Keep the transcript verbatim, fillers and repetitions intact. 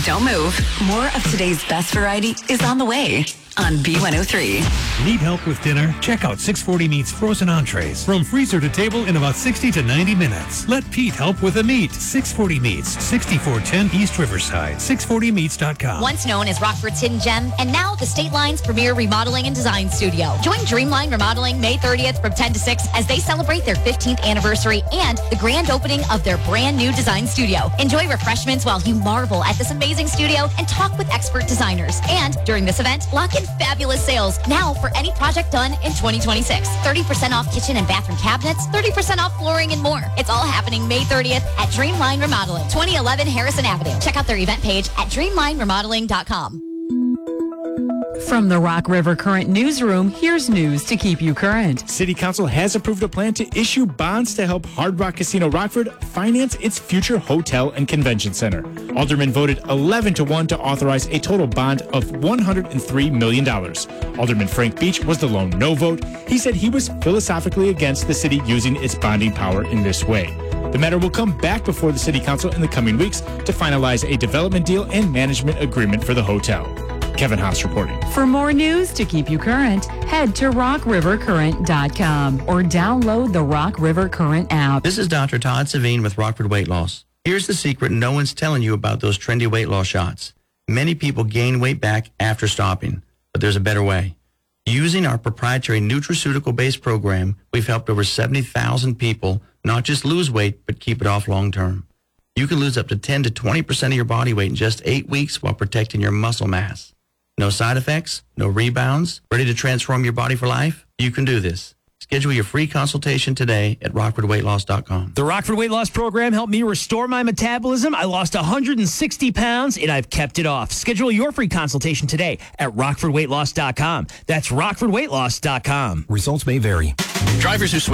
Don't move. More of today's best variety is on the way on B one oh three. Need help with dinner? Check out six forty Meats frozen entrees. From freezer to table in about sixty to ninety minutes. Let Pete help with the meat. six forty Meats, sixty-four ten East Riverside. six forty meats dot com. Once known as Rockford's hidden gem, and now the State Line's premier remodeling and design studio. Join Dreamline Remodeling May thirtieth from ten to six as they celebrate their fifteenth anniversary and the grand opening of their brand new design studio. Enjoy refreshments while you marvel at this amazing studio and talk with expert designers. And during this event, lock in fabulous sales now for any project done in twenty twenty-six. thirty percent off kitchen and bathroom cabinets, thirty percent off flooring, and more. It's all happening May thirtieth at Dreamline Remodeling, twenty eleven Harrison Avenue. Check out their event page at dreamline remodeling dot com. From the Rock River Current Newsroom, here's news to keep you current. City Council has approved a plan to issue bonds to help Hard Rock Casino Rockford finance its future hotel and convention center. Aldermen voted eleven to one to authorize a total bond of one hundred three million dollars. Alderman Frank Beach was the lone no vote. He said he was philosophically against the city using its bonding power in this way. The matter will come back before the City Council in the coming weeks to finalize a development deal and management agreement for the hotel. Kevin Haas reporting. For more news to keep you current, head to rock river current dot com or download the Rock River Current app. This is Doctor Todd Savine with Rockford Weight Loss. Here's the secret no one's telling you about those trendy weight loss shots. Many people gain weight back after stopping, but there's a better way. Using our proprietary nutraceutical-based program, we've helped over seventy thousand people not just lose weight, but keep it off long-term. You can lose up to ten to twenty percent of your body weight in just eight weeks while protecting your muscle mass. No side effects, no rebounds, ready to transform your body for life? You can do this. Schedule your free consultation today at rockford weight loss dot com. The Rockford Weight Loss Program helped me restore my metabolism. I lost one hundred sixty pounds, and I've kept it off. Schedule your free consultation today at rockford weight loss dot com. That's rockford weight loss dot com. Results may vary. Drivers who switch